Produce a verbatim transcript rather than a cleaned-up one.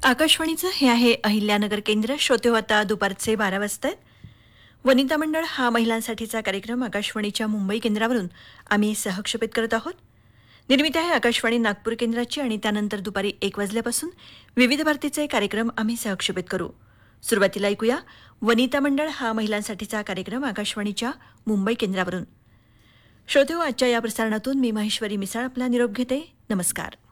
आकाशवाणीचं हे आहे अहिल्यानगर केंद्र. श्रोते हो, आता दुपारचे बारा वाजता आहेत. वनिता मंडळ हा महिलांसाठीचा कार्यक्रम आकाशवाणीच्या मुंबई केंद्रावरून आम्ही सहक्षेपित करत आहोत. निर्मिती आहे आकाशवाणी नागपूर केंद्राची आणि त्यानंतर दुपारी एक वाजल्यापासून विविध भारतीचे कार्यक्रम आम्ही सहक्षेपित करू. सुरुवातीला ऐकूया वनिता मंडळ हा महिलांसाठीचा कार्यक्रम आकाशवाणीच्या मुंबई केंद्रावरून. श्रोते हो, आजच्या या प्रसारणातून मी महेश्वरी मिसाळ आपला निरोप घेते. नमस्कार.